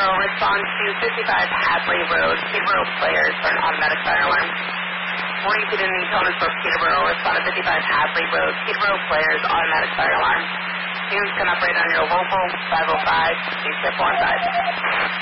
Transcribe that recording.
Peterborough, respond to 55 Hadley Road. Peterborough players for an automatic fire alarm. Morning, Peter and Jonesboro, Peterborough, respond to 55 Hadley Road. Peterborough players, automatic fire alarm. Students can operate on your local 505 2 4 5.